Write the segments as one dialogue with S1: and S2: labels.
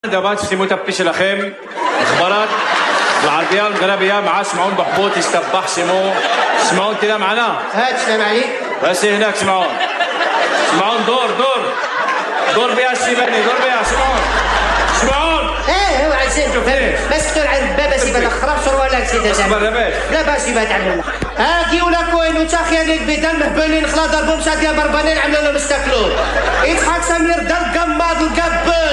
S1: دابا تسموا تبي שלכם اخبارات العربيه والمغربيه مع سمعون بحبوط يستبح سمعون كده معنا
S2: هات سلام عليك
S1: بس هناك سمعون دور بيها السيباني دور بيها سمعون
S2: هو عزيزو فهمت بس تقول على الباب بس يبقى خراب شروالك سيدة
S1: جامل
S2: لا باش يبقى تعمل كيولا كوين وتاخيا ليك بدل مهبلين خلا ضربوا مسادية بربانين عملوا لهم استاكلون يضحك سمير دار قماض القبط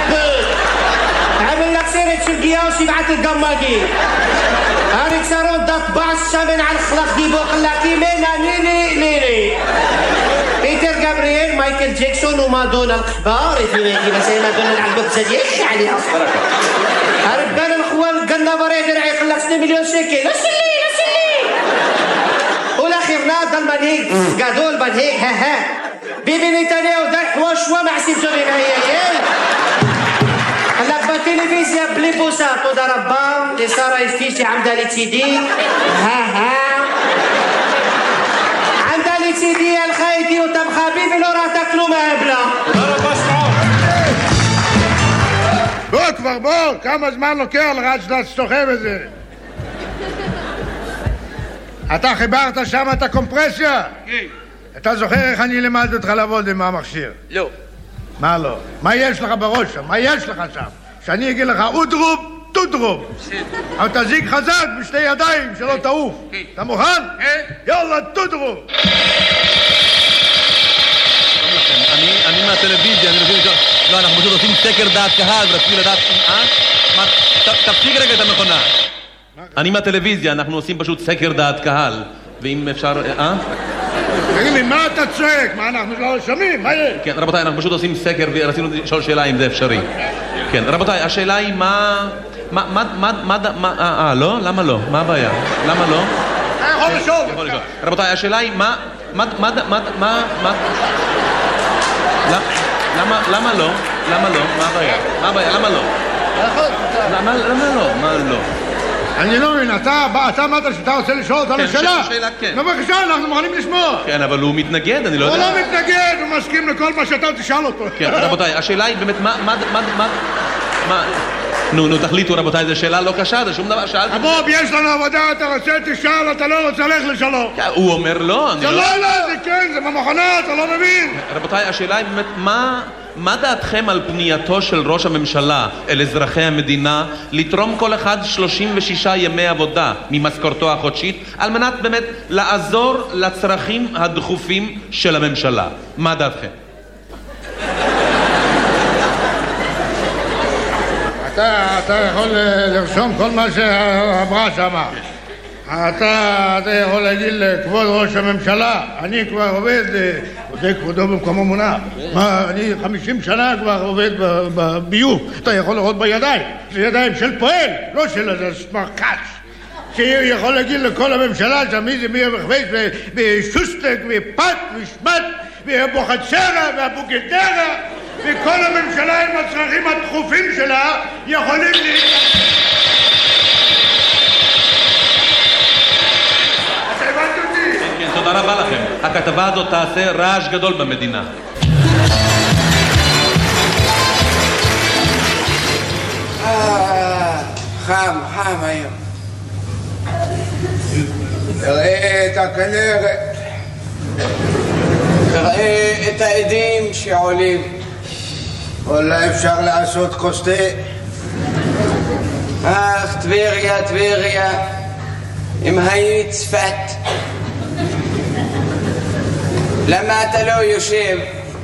S2: عمل لك سيرة شرقية وسيبعت القماقين هاريك سارون دات باس شامن على الخلاق ديبو خلاقي مينا نيني بيتر جابرييل مايكل جاكسون ومادونا الكبار في بس مادونا العلبة بزاديش علي أصلا هربان الخوال قلنا بريد رعي خلاق 2 مليون شيكل لا سلي والأخير نادل منهيك قادول منهيك ها بيبي نتانياهو داي حواشوا مع سيمسوني نهاية هلا بالتلفزيون بلي بوساتو ضربام اللي صار يفتيشي عمدا لتيدي ها عمدا لتيدي الخايدي وتم خبيبي لو راه تاكلوا مهبله
S3: כבר בוא, כמה זמן לוקח לך עד שאתה סוחב את זה? אתה חיברת שם את הקומפרסיה? כן. אתה זוכר איך אני למדתי אותך לעבוד עם המכשיר?
S4: לא.
S3: מה לא? מה יש לך בראש שם? מה יש לך שם? שאני אגיד לך אודרוב, טודרוב. אבל תזיק חזק בשתי ידיים שלא תעוף. אתה מוכן? כן. יאללה, טודרוב.
S4: אני מהטלוויזיה, אני מבין לשאול. לא, אנחנו פשוט עושים סקר דעת קהל ורצינו לדעת... תפסיק רגע את המכונה. אני מהטלוויזיה, אנחנו עושים פשוט סקר דעת קהל. ואם אפשר...
S3: תגיד לי, מה אתה צועק? מה, אנחנו לא שומעים? מה יש?
S4: כן, רבותיי, אנחנו פשוט עושים סקר ורצינו לשאול שאלה אם זה אפשרי. כן, רבותיי, השאלה היא מה... לא? למה לא? מה הבעיה? למה לא?
S3: יכול לשאול.
S4: רבותיי, השאלה היא מה... למה לא? למה לא? מה הבעיה? למה לא? למה לא? מה לא?
S3: אני לא מבין, אתה אמרת שאתה רוצה לשאול אותנו שאלה?
S4: שאלה, כן.
S3: לא בבקשה, אנחנו מוכנים לשמוע.
S4: כן, אבל הוא מתנגד, אני לא יודע.
S3: הוא לא מתנגד, הוא מסכים לכל מה שאתה תשאל אותו.
S4: כן, רבותיי, השאלה היא באמת, מה... נו, תחליטו רבותיי, זו שאלה לא קשה, זה שום דבר, שאלתי...
S3: בוב, יש לנו עבודה, אתה רוצה תשאל, אתה לא רוצה ללך לשלום.
S4: הוא אומר לא, אני לא...
S3: זה כן, זה במכונה, אתה לא מבין.
S4: רבותיי, השאלה היא באמת, מה דעתכם על פנייתו של ראש הממשלה אל אזרחי המדינה לתרום כל אחד 36 ימי עבודה ממשכורתו החודשית על מנת באמת לעזור לצרכים הדחופים של הממשלה? מה דעתכם?
S3: אתה יכול לרשום כל מה שאמרה שמה. אתה יכול להגיד לכבוד ראש הממשלה, אני כבר עובד, זה כבודו במקומו מונח. אני 50 שנה כבר עובד בביוב. אתה יכול לראות בידיים, זה ידיים של פועל, לא של איזה סמרקש. שיכול להגיד לכל הממשלה שמי זה מי המחוויס ושוסטק ופת ושמת ובוחצרה והבוגדרה וכל הממשלה עם הצרכים הדחופים שלה יכולים
S4: כן, תודה רבה לכם. הכתבה הזאת תעשה רעש גדול במדינה.
S5: חם היום. תראה את הכנרת, תראה את העדים שעולים. אולי אפשר לעשות כוס תה. טבריה, אם היית צפת. למה אתה לא יושב?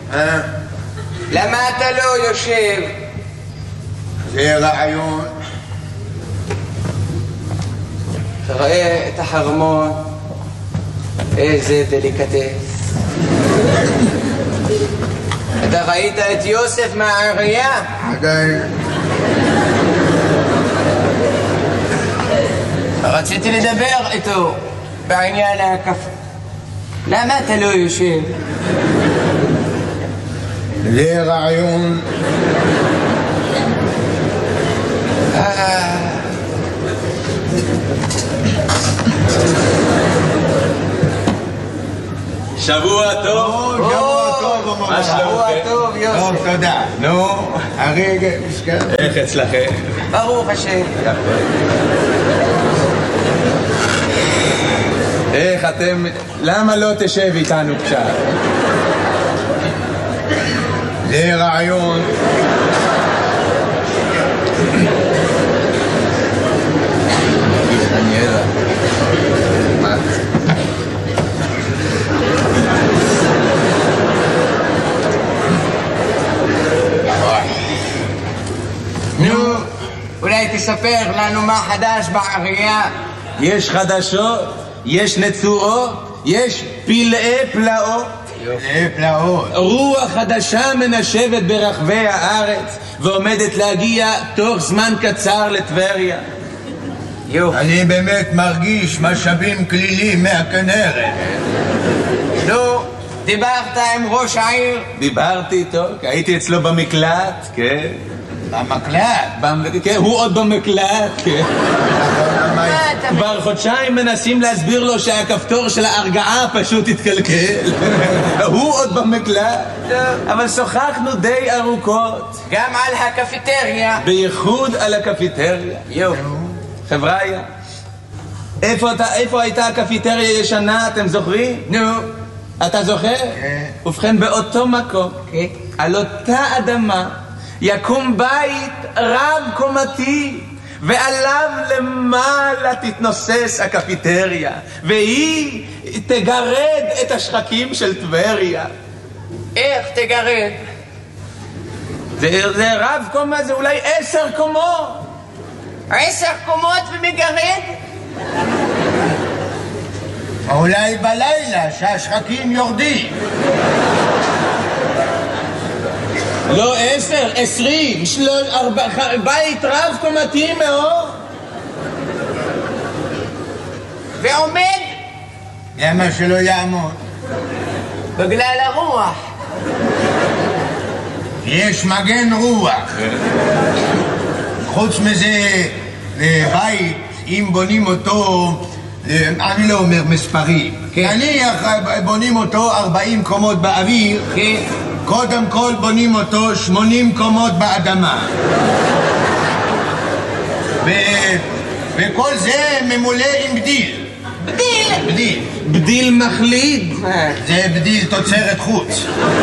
S5: למה אתה לא יושב? זה רעיון. תראה את החרמון, איזה דליקטס. אתה ראית את יוסף מהעירייה? עדיין. רציתי לדבר איתו בעניין הקפה. למה אתה לא יושב? זה רעיון.
S4: שבוע טוב.
S5: שבוע טוב. שבוע טוב, יוסף.
S3: טוב, תודה. נו, הרגע, מסכן.
S4: איך אצלכם?
S5: ברוך השם.
S6: איך אתם... למה לא תשב איתנו קצת?
S3: זה רעיון.
S6: דניאלה. מה?
S5: נו, אולי תספר לנו מה חדש בעירייה.
S6: יש חדשות, יש נצורות, יש פלאי פלאות.
S3: פלאות.
S6: רוח חדשה מנשבת ברחבי הארץ ועומדת להגיע תוך זמן קצר לטבריה.
S3: אני באמת מרגיש משאבים כלילים מהכנרת.
S5: נו, דיברת עם ראש העיר?
S6: דיברתי איתו, הייתי אצלו במקלט, כן.
S3: במקלט?
S6: כן, הוא עוד במקלט, כן.
S5: מה אתה...
S6: כבר חודשיים מנסים להסביר לו שהכפתור של ההרגעה פשוט התקלקל. הוא עוד במקלט, אבל שוחחנו די ארוכות.
S5: גם על הקפיטריה.
S6: בייחוד על הקפיטריה. חבריה, איפה הייתה הקפיטריה ישנה, אתם זוכרים?
S5: נו.
S6: אתה זוכר? ובכן, באותו מקום, על אותה אדמה, יקום בית רב קומתי, ועליו למעלה תתנוסס הקפיטריה, והיא תגרד את השחקים של טבריה.
S5: איך תגרד?
S6: זה רב קומה, זה אולי 10 קומות.
S5: 10 קומות ומגרד?
S3: אולי בלילה שהשחקים יורדים.
S6: לא 10, 20, בית רב קומתי מאוד.
S5: ועומד?
S3: למה שלא יעמוד?
S5: בגלל הרוח.
S3: יש מגן רוח. חוץ מזה, בית, אם בונים אותו, אני לא אומר מספרים. נניח בונים אותו 40 קומות באוויר, קודם כל בונים אותו 80 קומות באדמה. וכל זה ממולא עם בדיל. בדיל.
S6: בדיל מחליד.
S3: זה בדיל תוצרת חוץ.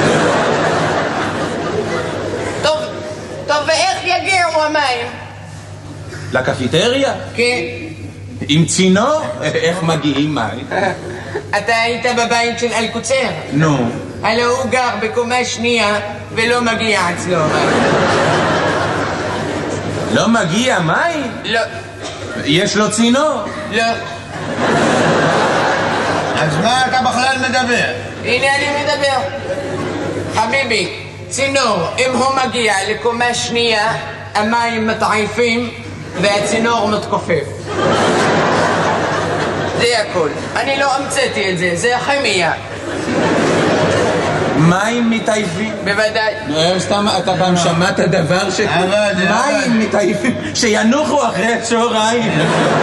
S5: טוב, ואיך יגיעו המים?
S6: לקפיטריה?
S5: כן.
S6: עם צינור? איך מגיעים מים?
S5: אתה היית בבית של אלקוצר?
S6: נו.
S5: הלא הוא גר בקומה שנייה ולא מגיע אצלו מים.
S6: לא מגיע מים?
S5: לא.
S6: יש לו צינור?
S5: לא.
S3: אז מה אתה בכלל מדבר?
S5: הנה אני מדבר. חביבי, צינור, אם הוא מגיע לקומה שנייה, המים מתעייפים והצינור מתכופף. זה הכל. אני לא המצאתי את זה, זה הכימיה.
S6: מים מתעייפים?
S5: בוודאי.
S6: סתם, אתה פעם שמעת דבר ש... מים מתעייפים, שינוחו אחרי הצהריים.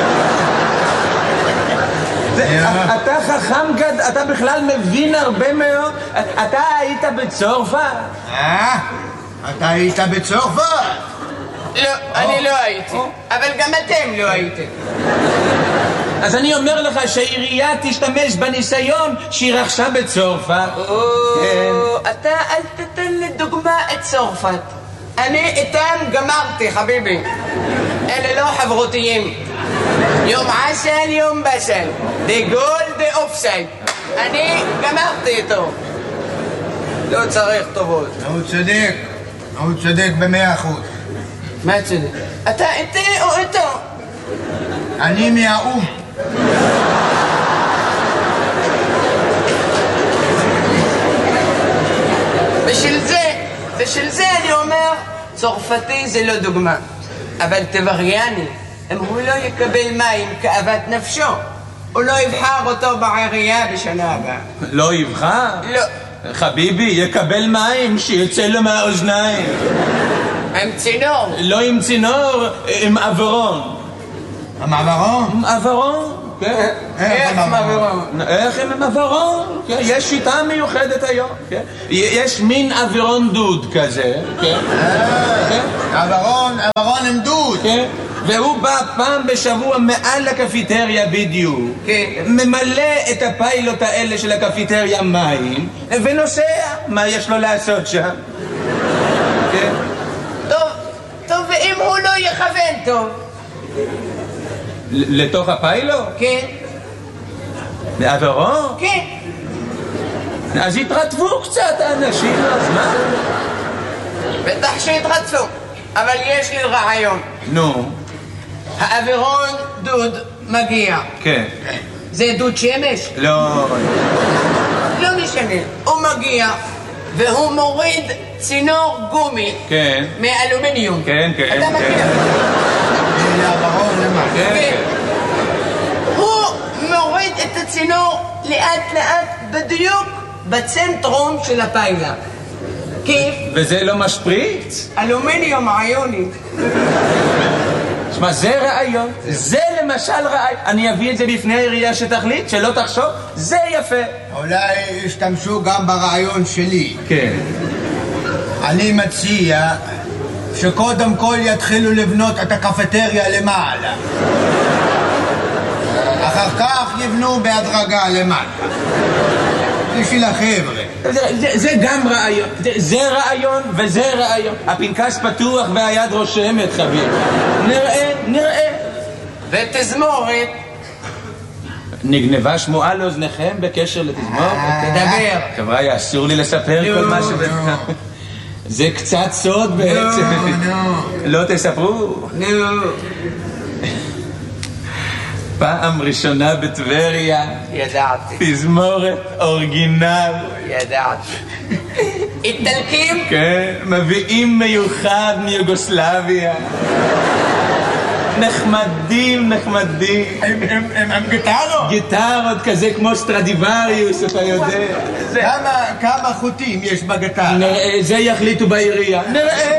S6: אתה חכם גד, אתה בכלל מבין הרבה מאוד. אתה היית בצרפת?
S3: אתה היית בצרפת?
S5: לא, אני לא הייתי. אבל גם אתם לא הייתם.
S6: אז אני אומר לך שהעירייה תשתמש בניסיון שהיא רכשה בצרפת.
S5: אתה אל תתן לדוגמה את צרפת. אני איתם גמרתי, חביבי. אלה לא חברותיים. יום עסל, יום בסל. די גול, די אופסייד. אני גמרתי איתו. לא צריך טובות.
S3: הוא צודק ב100%.
S5: מה צודק? אתה איתי או איתו?
S3: אני מהאום.
S5: בשביל זה אני אומר, צרפתי זה לא דוגמה. אבל טבריאני, אם הוא לא יקבל מים כאוות נפשו, הוא לא יבחר אותו בעירייה בשנה הבאה.
S6: לא יבחר?
S5: לא.
S6: חביבי, יקבל מים שיצא לו מהאוזניים.
S5: עם צינור?
S6: לא עם צינור, עם עברון.
S3: עם עברון?
S6: עם עברון?
S5: איך עם אווירון?
S6: איך עם אווירון? יש שיטה מיוחדת היום. יש מין אווירון דוד כזה.
S3: אווירון עם דוד.
S6: והוא בא פעם בשבוע מעל לקפיטריה בדיוק, ממלא את הפיילוט האלה של הקפיטריה מים ונוסע. מה יש לו לעשות שם?
S5: טוב, ואם הוא לא יכוון טוב?
S6: לתוך הפיילוט?
S5: כן.
S6: בעברו?
S5: כן.
S6: אז התרטבו קצת האנשים, אז מה?
S5: בטח שהתרטפו, אבל יש לי רעיון.
S6: נו.
S5: האווירון דוד מגיע.
S6: כן.
S5: זה דוד שמש?
S6: לא.
S5: לא משנה. הוא מגיע והוא מוריד צינור גומי.
S6: כן.
S5: מאלומיניום.
S6: כן.
S5: אתה מכיר?
S6: כן.
S5: הוא מוריד את הצינור לאט לאט בדיוק בצנטרום של הפיילה. כיף?
S6: וזה לא משפריץ?
S5: אלומיניום רעיוני.
S6: שמע, זה רעיון. זה למשל רעיון. אני אביא את זה בפני העירייה שתחליט, שלא תחשוב. זה יפה.
S3: אולי ישתמשו גם ברעיון שלי.
S6: כן.
S3: אני מציע שקודם כל יתחילו לבנות את הקפטריה למעלה. אחר כך יבנו בהדרגה למטה. בשביל החבר'ה.
S6: זה גם רעיון. זה רעיון וזה רעיון. הפנקס פתוח והיד רושמת, חביב. נראה.
S5: ותזמורת.
S6: נגנבה שמועה לאוזניכם בקשר לתזמורת?
S5: תדבר.
S6: חבר'ה, אסור לי לספר כל מה זה קצת סוד בעצם. לא תספרו? פעם ראשונה בטבריה.
S5: ידעתי.
S6: תזמורת אורגינל.
S5: ידעתי. איטלקים?
S6: כן, מביאים מיוחד מיוגוסלביה. נחמדים.
S3: הם גיטרות?
S6: גיטרות כזה כמו סטרדיווריוס, אתה יודע.
S3: כמה חוטים יש בגיטרה?
S6: נראה, זה יחליטו בעירייה. נראה.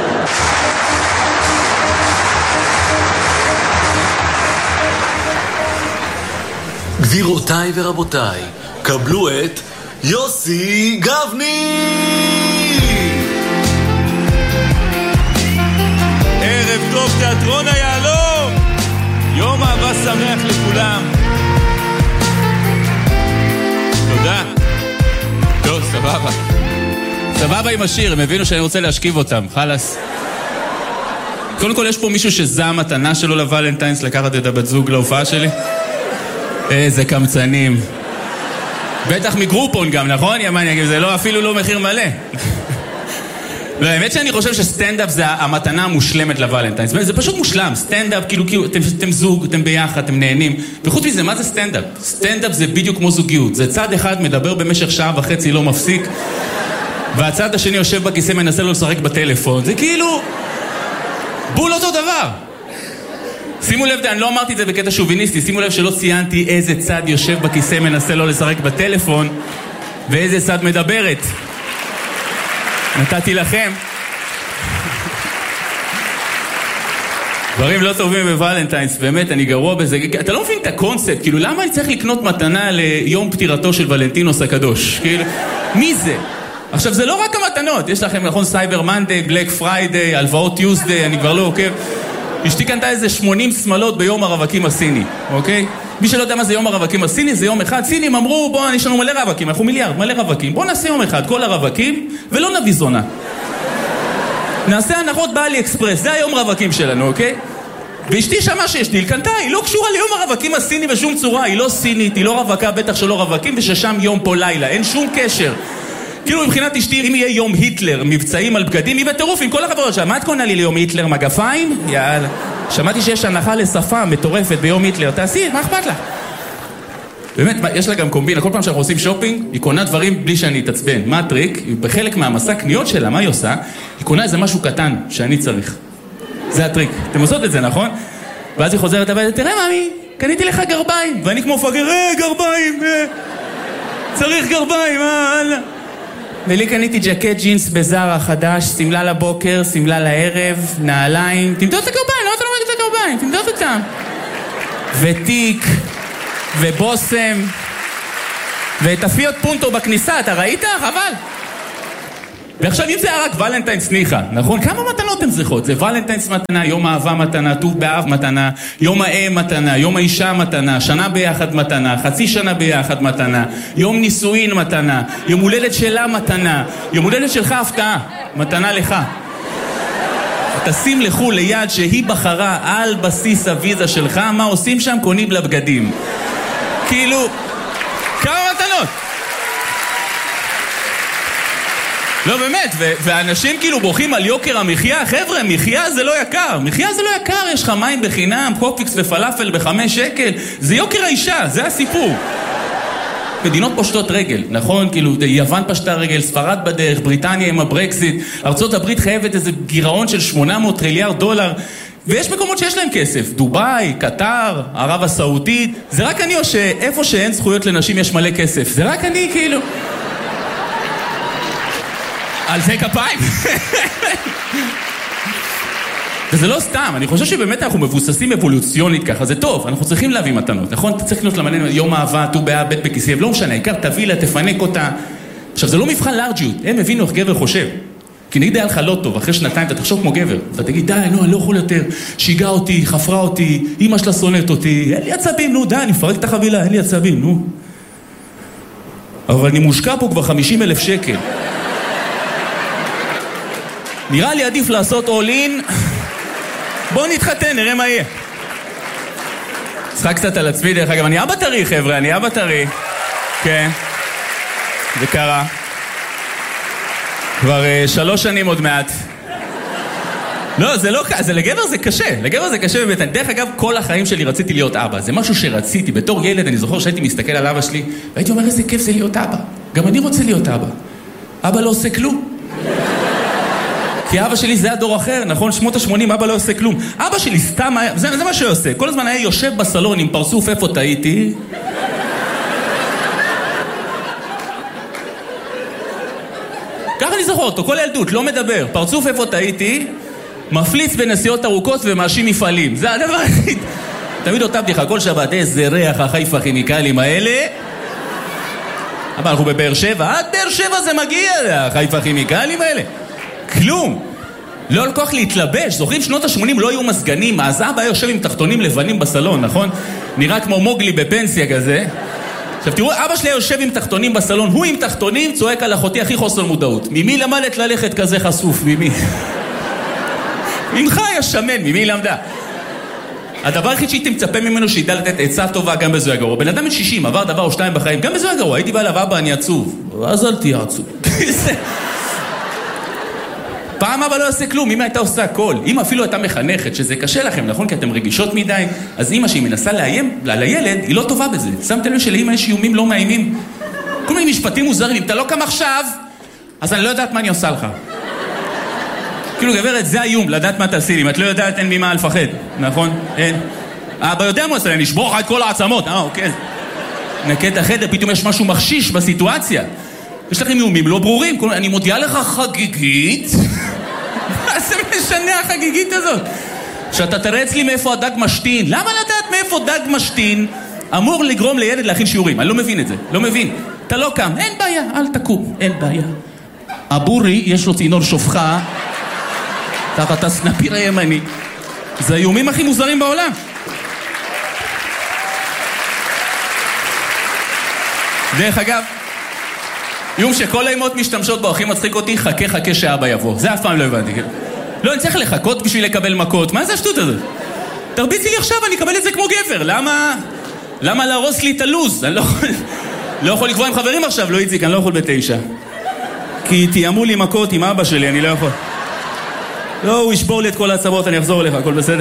S7: גבירותיי ורבותיי, קבלו את יוסי גבני!
S8: ערב טוב תיאטרון היהלום! יום אהבה שמח לכולם. תודה. טוב, סבבה עם השיר, הם הבינו שאני רוצה להשכיב אותם, חלס. קודם כל יש פה מישהו שזה המתנה שלו לוולנטיינס, לקחת את הבת זוג להופעה שלי? איזה קמצנים. בטח מגרופון גם, נכון? זה לא, אפילו לא מחיר מלא. לא, האמת שאני חושב שסטנדאפ זה המתנה המושלמת לוולנטיינס. זה פשוט מושלם. סטנדאפ, כאילו, אתם זוג, אתם ביחד, אתם נהנים. וחוץ מזה, מה זה סטנדאפ? סטנדאפ זה בדיוק כמו זוגיות. זה צד אחד מדבר במשך שעה וחצי, לא מפסיק. והצד השני יושב בכיסא, מנסה לו לשחק בטלפון. זה כאילו בול אותו דבר. שימו לב, אני לא אמרתי את זה בקטע שוביניסטי, שימו לב שלא ציינתי איזה צד יושב בכיסא מנסה לו לשחק בטלפון ואיזה צד מדברת. נתתי לכם דברים לא טובים בוולנטיינס, באמת, אני גרוע בזה. אתה לא מבין את הקונספט, כאילו, למה אני צריך לקנות מתנה ליום פטירתו של ולנטינוס הקדוש? כאילו, מי זה? עכשיו, זה לא רק המתנות, יש לכם, נכון, סייבר מנדי, בלק פריידי, הלוואות טיוזדי, אני כבר לא עוקב. אשתי קנתה איזה 80 שמלות ביום הרווקים הסיני, אוקיי? מי שלא יודע מה זה יום הרווקים הסיני, זה יום אחד. סינים אמרו, בוא, יש לנו מלא רווקים, אנחנו מיליארד, מלא רווקים. בוא נעשה יום אחד, כל הרווקים, ולא נביא זונה. נעשה הנחות באלי אקספרס, זה היום רווקים שלנו, אוקיי? ואשתי שמה שיש דיל, קנתה, היא לא קשורה ליום הרווקים הסיני בשום צורה, היא לא סינית, היא לא רווקה, בטח שלא רווקים, וששם יום פה לילה, אין שום קשר. כאילו מבחינת אשתי, אם יהיה יום היטלר, מבצעים על בגדים, היא בטירוף עם כל החברות שלה. מה את קונה לי ליום היטלר, מגפיים? יאללה. שמעתי שיש הנחה לשפה מטורפת ביום היטלר, תעשי, מה אכפת לך? באמת, יש לה גם קומבינה, כל פעם שאנחנו עושים שופינג, היא קונה דברים בלי שאני אתעצבן. מה הטריק? בחלק מהמסע קניות שלה, מה היא עושה? היא קונה איזה משהו קטן שאני צריך. זה הטריק. אתם עושות את זה, נכון? ואז היא חוזרת הביתה, תראה ממי, קניתי לך גרביים. ואני כמו פגר, גרביים, צריך גרביים, ולי קניתי ג'קט ג'ינס בזארה חדש, סמלה לבוקר, סמלה לערב, נעליים. תמדוד את הגרביים, לא אתה לא מגיד את הגרביים, תמדוד אותם. ותיק, ובוסם, ואת הפיוט פונטו בכניסה, אתה ראית? חבל. ועכשיו אם זה היה רק ולנטיינס ניחא, נכון? כמה מתנות הן צריכות? זה ולנטיינס מתנה, יום האהבה מתנה, ט"ו באב מתנה, יום האם מתנה, יום האישה מתנה, שנה ביחד מתנה, חצי שנה ביחד מתנה, יום נישואין מתנה, יום הולדת שלה מתנה, יום הולדת שלך הפתעה, מתנה לך. תשים לחול ליד שהיא בחרה על בסיס הוויזה שלך, מה עושים שם? קונים לה בגדים. כאילו, כמה מתנות? לא באמת, ואנשים כאילו בוכים על יוקר המחיה. חבר'ה, מחיה זה לא יקר. מחיה זה לא יקר, יש לך מים בחינם, קופיקס ופלאפל ב5 שקל. זה יוקר האישה, זה הסיפור. מדינות פושטות רגל, נכון? כאילו, יוון פשטה רגל, ספרד בדרך, בריטניה עם הברקזיט, ארצות הברית חייבת איזה גירעון של 800 טריליארד דולר, ויש מקומות שיש להם כסף, דובאי, קטר, ערב הסעודית. זה רק אני או שאיפה שאין זכויות לנשים יש מלא כסף? זה רק אני כאילו... על זה כפיים. וזה לא סתם, אני חושב שבאמת אנחנו מבוססים אבולוציונית ככה, זה טוב, אנחנו צריכים להביא מתנות, נכון? אתה צריך לקנות למעלה יום אהבה, ט"ו באב, בית בכיסא, לא משנה, העיקר תביא לה, תפנק אותה. עכשיו, זה לא מבחן לארג'יות, הם הבינו איך גבר חושב. כי נגיד היה לך לא טוב, אחרי שנתיים אתה תחשוב כמו גבר, אתה תגיד, די, נו, אני לא יכול יותר, שיגעה אותי, חפרה אותי, אמא שלה שונאת אותי, אין לי עצבים, נו, די, אני מפרק את החבילה, אין לי עצבים, נו. אבל אני מושקע פה כבר 50,000 שקל. נראה לי עדיף לעשות all in. בואו נתחתן, נראה מה יהיה. צחק קצת על עצמי, דרך אגב, אני אבא טרי, חבר'ה, אני אבא טרי. כן, זה קרה. כבר 3 שנים עוד מעט. לא, זה לא קשה, זה לגבר זה קשה. לגבר זה קשה באמת. דרך אגב, כל החיים שלי רציתי להיות אבא. זה משהו שרציתי. בתור ילד, אני זוכר שהייתי מסתכל על אבא שלי, והייתי אומר, איזה כיף זה להיות אבא. גם אני רוצה להיות אבא. אבא לא עושה כלום. כי אבא שלי זה הדור אחר, נכון? שנות ה-80, אבא לא עושה כלום. אבא שלי סתם היה, זה מה שהוא עושה. כל הזמן היה יושב בסלון עם פרצוף, איפה טעיתי? ככה אני זוכר אותו, כל ילדות, לא מדבר. פרצוף, איפה טעיתי? מפליץ בנסיעות ארוכות ומאשים מפעלים. זה הדבר היחיד. תמיד אותה בדיחה, כל שבת, איזה ריח החיפה הכימיקלים האלה. אבל אנחנו בבאר שבע, עד באר שבע זה מגיע, החיפה הכימיקלים האלה. כלום. לא על כוח להתלבש. זוכרים, שנות ה-80 לא היו מסגנים, אז אבא היה יושב עם תחתונים לבנים בסלון, נכון? נראה כמו מוגלי בפנסיה כזה. עכשיו תראו, אבא שלי יושב עם תחתונים בסלון, הוא עם תחתונים, צועק על אחותי הכי חוסר מודעות. ממי למדת ללכת כזה חשוף? ממי? ממך היה שמן, ממי למדה? הדבר הכי שהייתי מצפה ממנו שידע לתת עצה טובה גם בזו הגרוע. בן אדם בן 60 עבר דבר או 2 בחיים, גם בזו הגרוע. הייתי בא אליו, אבא, אני עצוב. אז אל תהיה עצוב. פעם אבא לא עושה כלום, אמא הייתה עושה הכל. אמא אפילו הייתה מחנכת, שזה קשה לכם, נכון? כי אתם רגישות מדי. אז אמא שהיא מנסה לאיים על הילד, היא לא טובה בזה. שמתם לב שלאמא יש איומים לא מאיימים. כל מיני משפטים מוזרים, אם אתה לא קם עכשיו, אז אני לא יודעת מה אני עושה לך. כאילו גברת, זה האיום, לדעת מה תעשי לי. אם את לא יודעת, אין ממה לפחד, נכון? אין. אבא יודע מה עושה, אני אשבור לך את כל העצמות. אוקיי. נקד את החדר, פתאום יש משהו מחשיש בסיטואציה. יש לכם איומים לא ברורים, אני מודיעה לך חגיגית. מה זה משנה החגיגית הזאת? שאתה תראה אצלי מאיפה הדג משתין. למה לדעת מאיפה דג משתין אמור לגרום לילד להכין שיעורים? אני לא מבין את זה, לא מבין. אתה לא קם, אין בעיה, אל תקום, אין בעיה. הבורי, יש לו צינור שופחה, תחת הסנפיר הימני. זה האיומים הכי מוזרים בעולם. דרך אגב, איום שכל האימות משתמשות בו, הכי מצחיק אותי, חכה שאבא יבוא. זה אף פעם לא הבנתי. לא, אני צריך לחכות בשביל לקבל מכות. מה זה השטות הזאת? תרביצי לי עכשיו, אני אקבל את זה כמו גבר. למה להרוס לי את הלוז? אני לא יכול לקבוע עם חברים עכשיו, לא איציק, אני לא יכול ב9. כי תיאמו לי מכות עם אבא שלי, אני לא יכול. לא, הוא ישבור לי את כל העצמות, אני אחזור אליך, הכל בסדר.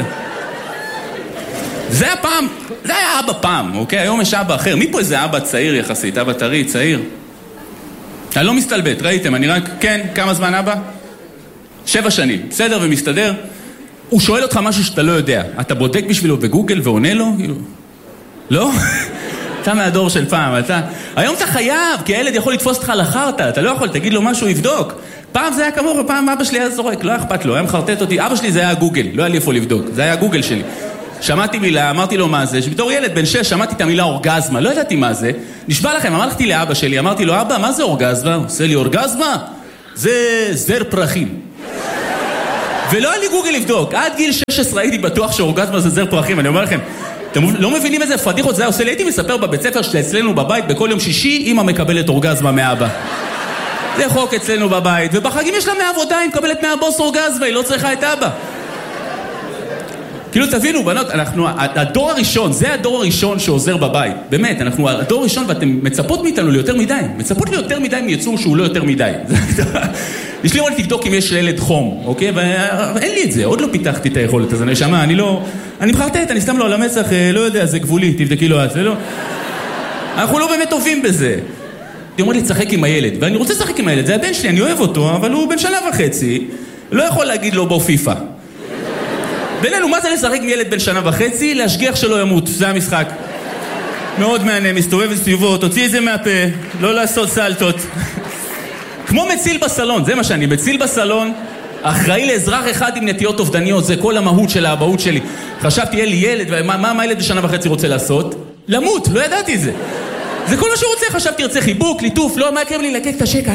S8: זה היה אבא פעם, אוקיי? היום יש אבא אחר. מי פה איזה אבא צעיר יחסית? אבא טרי, צעיר? אני לא מסתלבט, ראיתם, אני רק, כן, כמה זמן אבא? 7 שנים, בסדר ומסתדר. הוא שואל אותך משהו שאתה לא יודע. אתה בודק בשבילו בגוגל ועונה לו? לא? אתה מהדור של פעם, אתה... היום אתה חייב, כי הילד יכול לתפוס אותך לחרטה, אתה לא יכול, תגיד לו משהו, יבדוק. פעם זה היה כמוך, פעם אבא שלי היה זורק, לא היה אכפת לו, היה מחרטט אותי. אבא שלי זה היה גוגל, לא היה לי איפה לבדוק, זה היה גוגל שלי. שמעתי מילה, אמרתי לו מה זה, שבתור ילד בן 6 שמעתי את המילה אורגזמה, לא ידעתי מה זה. נשבע לכם, אמרתי לאבא שלי, אמרתי לו, אבא, מה זה אורגזמה? הוא עושה לי אורגזמה? זה זר פרחים. ולא היה לי גוגל לבדוק, עד גיל 16 הייתי בטוח שאורגזמה זה זר פרחים, אני אומר לכם, אתם לא מבינים איזה פדיחות זה היה עושה לי, הייתי מספר בבית ספר שאצלנו בבית בכל יום שישי אמא מקבלת אורגזמה מאבא. זה חוק אצלנו בבית, ובחגים יש לה מהעבודה, היא מקבלת מהבוס אורגזמה, היא לא צריכה את אבא. כאילו תבינו, בנות, אנחנו, הדור הראשון, זה הדור הראשון שעוזר בבית. באמת, אנחנו הדור הראשון ואתם מצפות מאיתנו ליותר מדי. מצפות לי יותר מדי מיצור שהוא לא יותר מדי. יש לי רק תבדוק אם יש לילד חום, אוקיי? ואין לי את זה, עוד לא פיתחתי את היכולת הזאת. אני שמה, אני מחרטט, אני סתם לא על המצח, לא יודע, זה גבולי, תבדקי לו את זה, לא. אנחנו לא באמת טובים בזה. היא אומרת לי, תשחק עם הילד, ואני רוצה לשחק עם הילד, זה הבן שלי, אני אוהב אותו, אבל הוא בן 1.5 שנה, לא יכול להגיד לו בוא פיפה. בינינו, מה זה לשחק עם ילד בן 1.5 שנה? להשגיח שלא ימות, זה המשחק. מאוד מעניין, מסתובב וסביבו, תוציא את זה מהפה, לא לעשות סלטות. כמו מציל בסלון, זה מה שאני, מציל בסלון, אחראי לאזרח אחד עם נטיות אובדניות, זה כל המהות של האבהות שלי. חשבתי, יהיה לי ילד, ומה הילד ב1.5 שנה רוצה לעשות? למות, לא ידעתי את זה. זה כל מה שהוא רוצה, חשבתי, רוצה חיבוק, ליטוף, לא, מה יקרב לי לקק את השקע?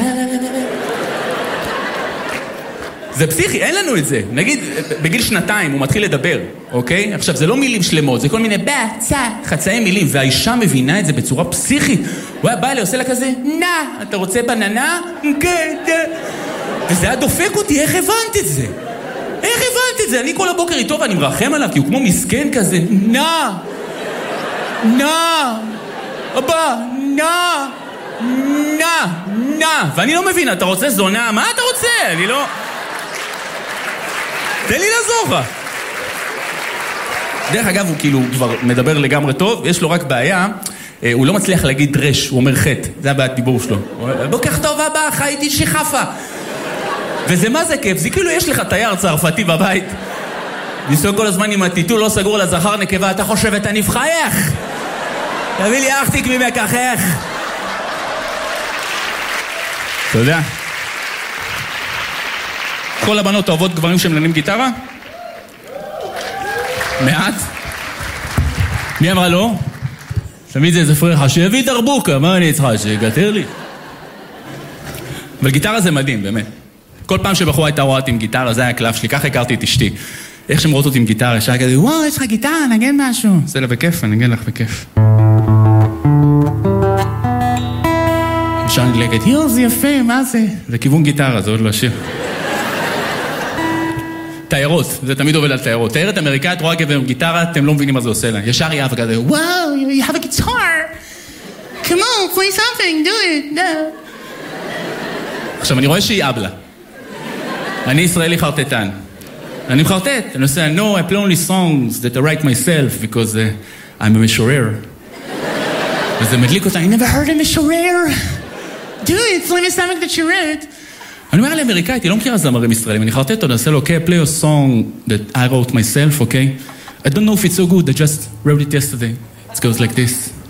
S8: זה פסיכי, אין לנו את זה. נגיד, בגיל 2 הוא מתחיל לדבר, אוקיי? עכשיו, זה לא מילים שלמות, זה כל מיני חצאי מילים, והאישה מבינה את זה בצורה פסיכית. הוא היה בא לי, עושה לה כזה, אתה רוצה בננה? כן. וזה היה דופק אותי, איך הבנת את זה? איך הבנת את זה? אני כל הבוקר איתו ואני מרחם עליו, כי הוא כמו מסכן כזה, אבא, ואני לא מבינה, אתה רוצה זונה? מה אתה רוצה? אני לא... תן לי לעזור לך. דרך אגב, הוא כאילו כבר מדבר לגמרי טוב, יש לו רק בעיה, הוא לא מצליח להגיד רש, הוא אומר חטא, זה הבעיית דיבור שלו. בוקר טוב אבא, חייתי שחפה. וזה מה זה כיף, זה כאילו יש לך תייר צרפתי בבית. ניסו כל הזמן עם הטיטול, לא סגור לזכר נקבה, אתה חושב את הנבחייך? תביא לי אחתיק ממקחך. אתה יודע? כל הבנות אוהבות גברים שמנגנים גיטרה? מעט? מי אמרה לא? תמיד זה איזה פרחה, שיביא דרבוקה, מה אני צריכה? שיגתר לי? אבל גיטרה זה מדהים, באמת. כל פעם שבחורה הייתה רואה אותי עם גיטרה, זה היה הקלף שלי, ככה הכרתי את אשתי. איך שהם רואות אותי עם גיטרה, ישר כזה, וואו, יש לך גיטרה, נגן משהו. זה לה בכיף, אני נגן לך בכיף. ישר נגלגת, יו, זה יפה, מה זה? זה כיוון גיטרה, זה עוד לא שיר. תיירות, זה תמיד עובד על תיירות. תיירת אמריקאית רואה גבר עם גיטרה, אתם לא מבינים מה זה עושה לה. ישר יהיה וכזה, וואו, you have a guitar. Come on, play something, do it. עכשיו, אני רואה שהיא אבלה. אני ישראלי חרטטן. אני מחרטט. אני עושה, no, I play only songs that I write myself, because I'm a משורר. וזה מדליק אותה, I never heard a משורר. Do it, play me something that you wrote. אני אומר לאמריקאית, היא לא מכירה זמרים ישראלים, אני חרטט אותו, אני עושה לו, okay, play a song that I wrote myself, okay? I don't know if it's so good, I just wrote it yesterday. It goes like this.